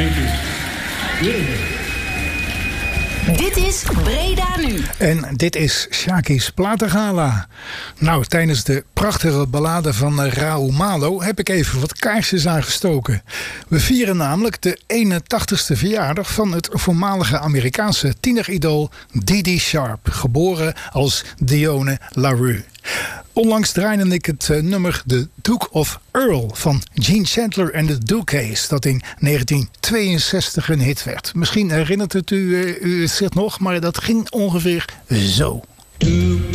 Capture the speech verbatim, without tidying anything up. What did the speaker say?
Thank you. Beautiful. Dit is Breda Nu. En dit is Shaki's Platengala. Nou, tijdens de prachtige ballade van Raoul Malo heb ik even wat kaarsjes aangestoken. We vieren namelijk de eenentachtigste verjaardag van het voormalige Amerikaanse tieneridool Dee Sharp, geboren als Dionne LaRue. Onlangs draaide ik het uh, nummer The Duke of Earl van Gene Chandler en de Dukees, dat in negentien tweeënzestig een hit werd. Misschien herinnert het u, uh, u het zich nog, maar dat ging ongeveer zo.